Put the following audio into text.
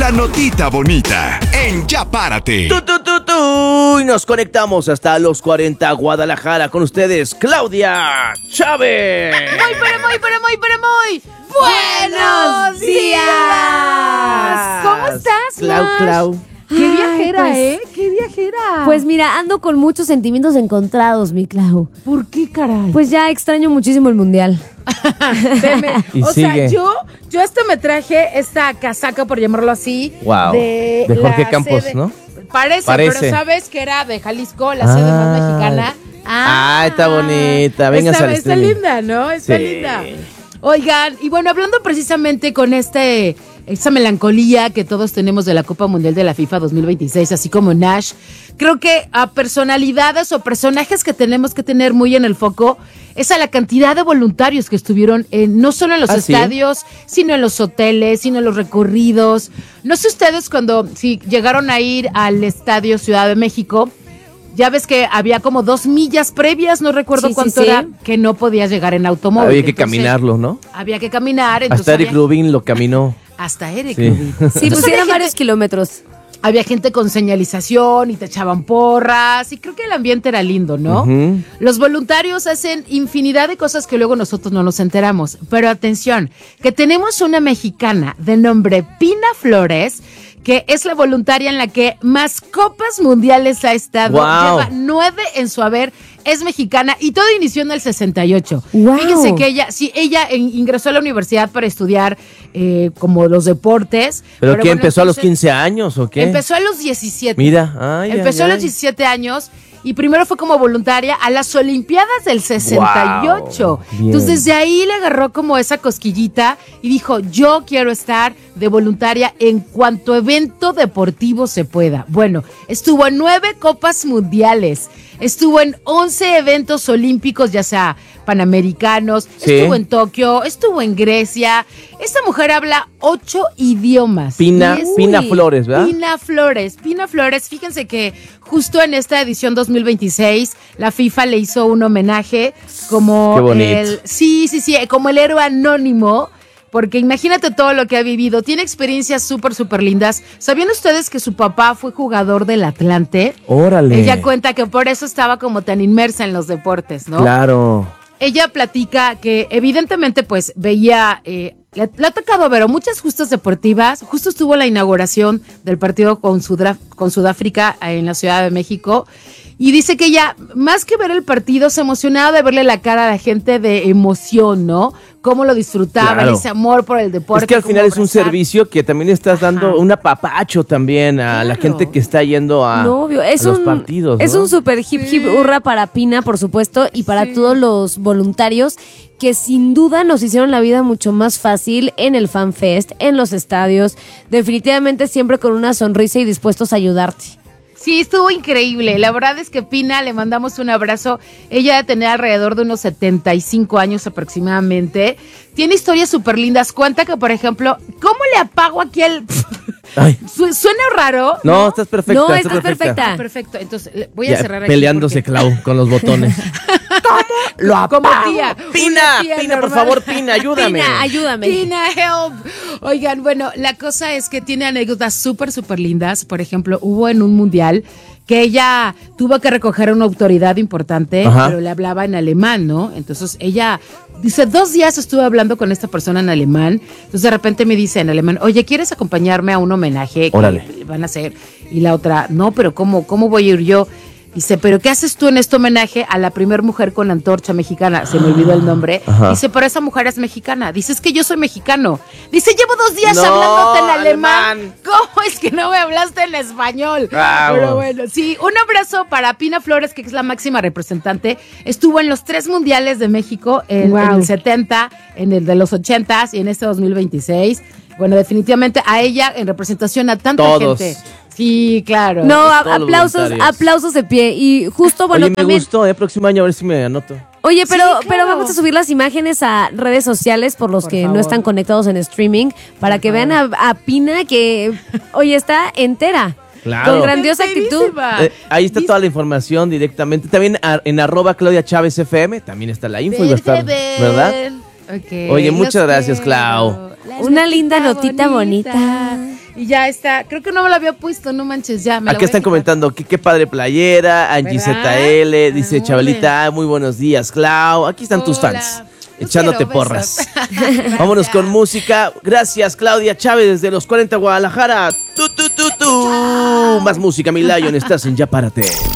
La notita bonita en Ya Párate. Y nos conectamos hasta los 40 Guadalajara con ustedes, Claudia Chávez. Muy buenos días. ¿Cómo estás, Clau? Qué viajera, pues, Qué viajera. Pues mira, ando con muchos sentimientos encontrados, mi Clau. ¿Por qué, caray? Pues ya extraño muchísimo el mundial. Y o sigue. sea, yo hasta me traje esta casaca, por llamarlo así, Wow. de Jorge la Campos, sede. ¿no? Parece, pero sabes que era de Jalisco, la sede más mexicana. Está bonita. Véngase al Está streaming. linda, ¿no? Está Sí. linda. Oigan, y bueno, hablando precisamente con esa melancolía que todos tenemos de la Copa Mundial de la FIFA 2026, así como Nash, creo que a personalidades o personajes que tenemos que tener muy en el foco es a la cantidad de voluntarios que estuvieron no solo en los estadios, sino en los hoteles, sino en los recorridos. No sé ustedes si llegaron a ir al Estadio Ciudad de México. Ya ves que había como 2 millas previas, no recuerdo cuánto era, que no podías llegar en automóvil. Había que caminarlo, ¿no? Había que caminar. Hasta Eric Rubin lo caminó. Hasta Eric Sí. Rubin. Sí, pues eran varios kilómetros. Había gente con señalización y te echaban porras y creo que el ambiente era lindo, ¿no? Ujú. Los voluntarios hacen infinidad de cosas que luego nosotros no nos enteramos. Pero atención, que tenemos una mexicana de nombre Pina Flores, que es la voluntaria en la que más copas mundiales ha estado. Wow. Lleva 9 en su haber, es mexicana y todo inició en el 68. Wow. Fíjense que ella ingresó a la universidad para estudiar como los deportes. ¿Pero qué? bueno, ¿Empezó a los entonces, 15 años o qué? Empezó a los 17. Mira, Empezó a los 17 años y primero fue como voluntaria a las Olimpiadas del 68. Wow, bien. Entonces de ahí le agarró como esa cosquillita y dijo, yo quiero estar de voluntaria en cuanto evento deportivo se pueda. Bueno, estuvo en 9 copas mundiales, estuvo en 11 eventos olímpicos, ya sea panamericanos, Sí. estuvo en Tokio, estuvo en Grecia. Esta mujer habla 8 idiomas. Pina Y es- Flores, ¿verdad? Pina Flores, fíjense que justo en esta edición 2026 la FIFA le hizo un homenaje como Qué bonito. como el héroe anónimo, porque imagínate todo lo que ha vivido, tiene experiencias súper lindas. ¿Sabían ustedes que su papá fue jugador del Atlante? Órale. Ella cuenta que por eso estaba como tan inmersa en los deportes, ¿no? Claro. Ella platica que evidentemente pues veía, le ha tocado ver muchas justas deportivas, justo estuvo la inauguración del partido con Sudáfrica en la Ciudad de México y dice que ella, más que ver el partido, se emocionaba de verle la cara a la gente de emoción, ¿no? Cómo lo disfrutaban, Claro. ese amor por el deporte. Es que al cómo final es un abrazar. servicio que también estás dando Ajá. un apapacho también a la Claro. gente que está yendo a, No, obvio. a los partidos, Es ¿no? un super hip hurra para Pina, por supuesto, y para todos los voluntarios que sin duda nos hicieron la vida mucho más fácil en el Fan Fest, en los estadios, definitivamente siempre con una sonrisa y dispuestos a ayudarte. Sí, estuvo increíble. La verdad es que Pina, le mandamos un abrazo. Ella debe tener alrededor de unos 75 años aproximadamente. Tiene historias súper lindas. Cuenta que, por ejemplo, ¿cómo le apago aquí el...? Ay. ¿Suena raro? No, estás perfecta. No, estás perfecta. Ah, perfecto. Entonces, voy a Ya, cerrar aquí. peleándose porque- Clau con los botones. Lo apago? Como tía. Pina, Una tía Pina, por normal. favor, Pina, ayúdame. Pina, ayúdame. Pina, help. Oigan, bueno, la cosa es que tiene anécdotas súper lindas. Por ejemplo, hubo en un mundial que ella tuvo que recoger a una autoridad importante, Ajá. pero le hablaba en alemán, ¿no? Entonces ella dice, 2 días estuve hablando con esta persona en alemán. Entonces de repente me dice en alemán, oye, ¿quieres acompañarme a un homenaje que Órale. le van a hacer? Y la otra, no, pero ¿cómo voy a ir yo? Dice, ¿pero qué haces tú en este homenaje a la primer mujer con antorcha mexicana? Se me olvidó el nombre. Ajá. Dice, pero esa mujer es mexicana. Dice, es que yo soy mexicano. Dice, llevo 2 días No, hablándote en alemán. alemán. ¿Cómo es que no me hablaste en español? Bravo. Pero bueno, sí, un abrazo para Pina Flores, que es la máxima representante. Estuvo en los 3 mundiales de México, en el 70, en el de los 80 y en este 2026. Bueno, definitivamente a ella en representación a tanta Todos. gente. Sí, claro. No, Todos los voluntarios. aplausos de pie. Y justo, bueno, Oye, me también. gustó, próximo año a ver si me anoto. Oye, pero Sí, claro. vamos a subir las imágenes a redes sociales por los Por que favor. no están conectados en streaming para que vean a Pina que, oye, está entera. Claro. Con grandiosa actitud. Ahí está toda la información directamente. También en @ClaudiaChávez FM, también está la info y va a estar, ¿verdad? Okay, Oye, muchas los gracias, quiero. Clau. La Una linda notita bonita. Y ya está. Creo que no me lo había puesto, no manches, ya. Me la Aquí voy a están quitar. comentando que qué padre playera. Angie ¿Verdad? ZL dice: Hombre. Chabelita, muy buenos días, Clau. Aquí están tus Hola. fans. Los Echándote quiero, porras. besos. Vámonos con música. Gracias, Claudia Chávez, desde los 40 Guadalajara. Más música, mi Lion. Estás en Ya Párate.